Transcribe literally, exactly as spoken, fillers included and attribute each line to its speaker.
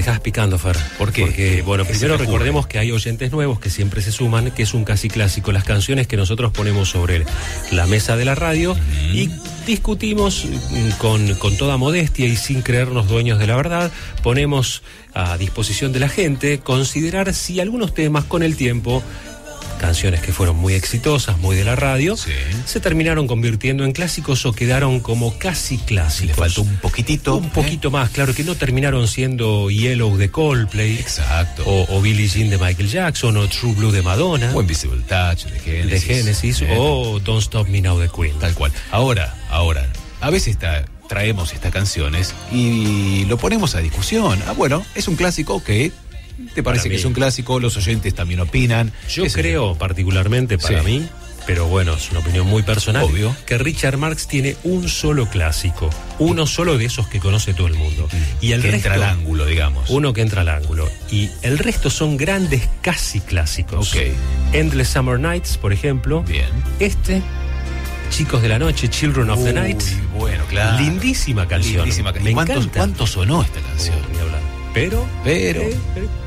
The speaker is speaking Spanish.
Speaker 1: dejás picando, Fer.
Speaker 2: ¿Por qué?
Speaker 1: Porque, bueno,
Speaker 2: ¿Qué
Speaker 1: primero
Speaker 2: se te ocurre?
Speaker 1: recordemos que hay oyentes nuevos que siempre se suman, que es un casi clásico. Las canciones que nosotros ponemos sobre la mesa de la radio mm. y discutimos con, con toda modestia y sin creernos dueños de la verdad, ponemos a disposición de la gente considerar si algunos temas con el tiempo, canciones que fueron muy exitosas, muy de la radio,
Speaker 2: sí. se
Speaker 1: terminaron convirtiendo en clásicos o quedaron como casi clásicos.
Speaker 2: Le faltó un poquitito.
Speaker 1: Un poquito ¿eh? más, claro, que no terminaron siendo Yellow de Coldplay.
Speaker 2: Exacto.
Speaker 1: O, o Billie Jean de Michael Jackson, o True Blue de Madonna.
Speaker 2: O Invisible Touch de Genesis.
Speaker 1: De Genesis, ¿eh? O Don't Stop Me Now de Queen.
Speaker 2: Tal cual. Ahora, ahora, a veces está... traemos estas canciones y lo ponemos a discusión. Ah, bueno, es un clásico, ok. ¿Te parece que es un clásico? Los oyentes también opinan.
Speaker 1: Yo creo, particularmente para sí. mí, pero bueno, es una opinión muy personal,
Speaker 2: obvio,
Speaker 1: que Richard Marx tiene un solo clásico, uno solo de esos que conoce todo el mundo.
Speaker 2: Mm.
Speaker 1: Y el
Speaker 2: que
Speaker 1: resto,
Speaker 2: entra al ángulo, digamos.
Speaker 1: Uno que entra al ángulo. Y el resto son grandes casi clásicos.
Speaker 2: Ok.
Speaker 1: Endless Summer Nights, por ejemplo.
Speaker 2: Bien.
Speaker 1: Este... Chicos de la Noche, Children of
Speaker 2: Uy,
Speaker 1: the Night.
Speaker 2: Bueno, claro.
Speaker 1: Lindísima canción.
Speaker 2: Lindísima canción.
Speaker 1: Me
Speaker 2: ¿Cuánto,
Speaker 1: encanta.
Speaker 2: ¿Cuánto sonó esta canción?
Speaker 1: Uh, ni hablar. Pero,
Speaker 2: pero,
Speaker 1: eh, pero